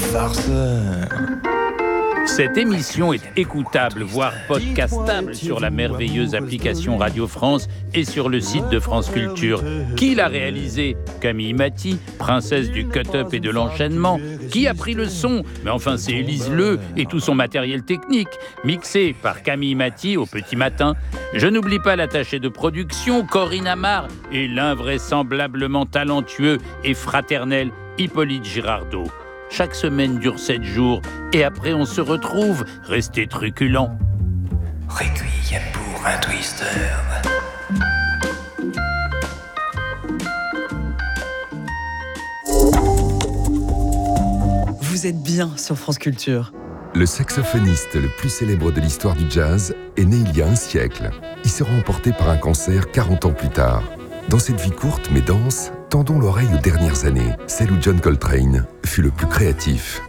farceur. Cette émission est écoutable, voire podcastable sur la merveilleuse application Radio France et sur le site de France Culture. Qui l'a réalisé ? Camille Maty, princesse du cut-up et de l'enchaînement. Qui a pris le son ? Mais enfin, c'est Élise Leu et tout son matériel technique, mixé par Camille Maty au petit matin. Je n'oublie pas l'attaché de production, Corinne Amar, et l'invraisemblablement talentueux et fraternel Hippolyte Girardot. Chaque semaine dure 7 jours, et après on se retrouve, restez truculents. Requiem pour un twister. Vous êtes bien sur France Culture. Le saxophoniste le plus célèbre de l'histoire du jazz est né il y a un siècle. Il sera emporté par un cancer 40 ans plus tard. Dans cette vie courte mais dense, tendons l'oreille aux dernières années, celle où John Coltrane fut le plus créatif.